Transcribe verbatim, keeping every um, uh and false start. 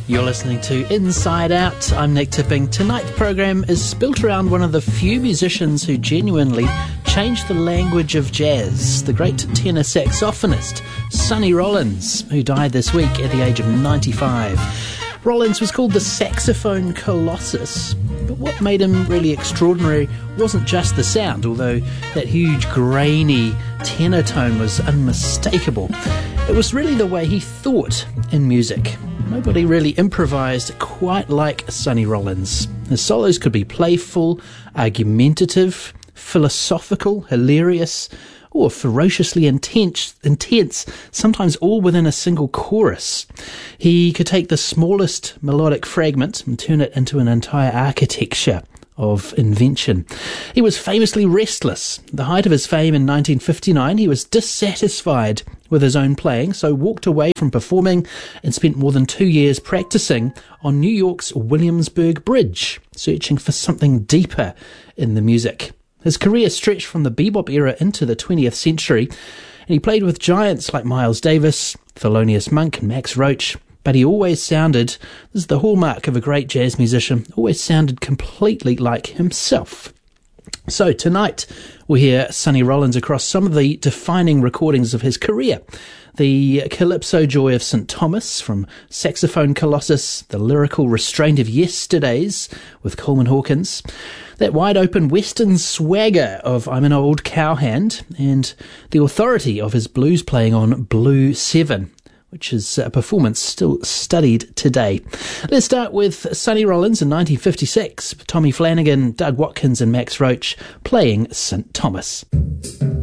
You're listening to Inside Out. I'm Nick Tipping. Tonight's program is built around one of the few musicians who genuinely changed the language of jazz, the great tenor saxophonist Sonny Rollins, who died this week at the age of ninety-five. Rollins was called the saxophone colossus, but what made him really extraordinary wasn't just the sound, although that huge grainy tenor tone was unmistakable. It was really the way he thought in music. Nobody really improvised quite like Sonny Rollins. His solos could be playful, argumentative, philosophical, hilarious, or ferociously intense, intense, sometimes all within a single chorus. He could take the smallest melodic fragment and turn it into an entire architecture of invention. He was famously restless. At the height of his fame in nineteen fifty-nine, he was dissatisfied with his own playing, so walked away from performing and spent more than two years practicing on New York's Williamsburg Bridge, searching for something deeper in the music. His career stretched from the bebop era into the twentieth century, and he played with giants like Miles Davis, Thelonious Monk and Max Roach, but he always sounded, this is the hallmark of a great jazz musician, always sounded completely like himself. So tonight we'll hear Sonny Rollins across some of the defining recordings of his career. The Calypso Joy of Saint Thomas from Saxophone Colossus, the lyrical restraint of Yesterdays with Coleman Hawkins, that wide-open western swagger of I'm an Old Cowhand, and the authority of his blues playing on Blue seven, which is a performance still studied today. Let's start with Sonny Rollins in nineteen fifty-six, Tommy Flanagan, Doug Watkins and Max Roach playing Saint Thomas.